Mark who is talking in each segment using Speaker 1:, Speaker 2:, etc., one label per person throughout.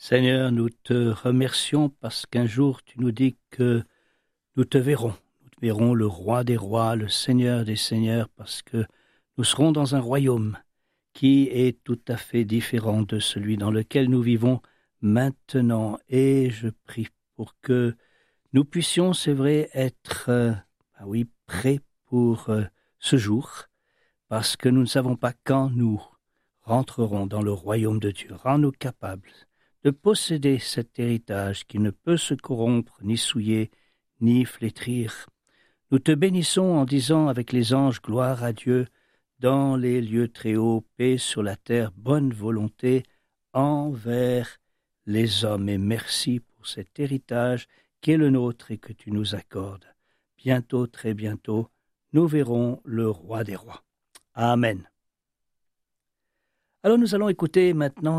Speaker 1: Seigneur, nous te remercions parce qu'un jour tu nous dis que nous te verrons. Nous te verrons le roi des rois, le Seigneur des seigneurs, parce que nous serons dans un royaume qui est tout à fait différent de celui dans lequel nous vivons maintenant. Et je prie pour que nous puissions, c'est vrai, être prêts pour ce jour, parce que nous ne savons pas quand nous rentrerons dans le royaume de Dieu. Rends-nous capables de posséder cet héritage qui ne peut se corrompre, ni souiller, ni flétrir. Nous te bénissons en disant avec les anges, gloire à Dieu, dans les lieux très hauts, paix sur la terre, bonne volonté envers les hommes. Et merci pour cet héritage qui est le nôtre et que tu nous accordes. Bientôt, très bientôt, nous verrons le roi des rois. Amen. Alors nous allons écouter maintenant,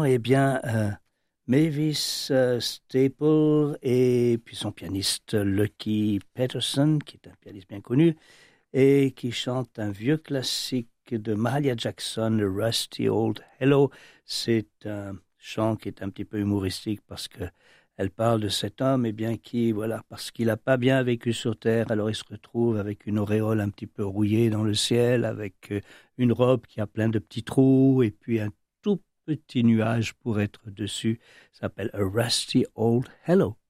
Speaker 1: Mavis Staple et puis son pianiste Lucky Peterson, qui est un pianiste bien connu, et qui chante un vieux classique de Mahalia Jackson, le Rusty Old Hello. C'est un chant qui est un petit peu humoristique parce que elle parle de cet homme, parce qu'il n'a pas bien vécu sur terre, alors il se retrouve avec une auréole un petit peu rouillée dans le ciel, avec une robe qui a plein de petits trous, et puis un tout petit nuage pour être dessus. Ça s'appelle A Rusty Old Hello.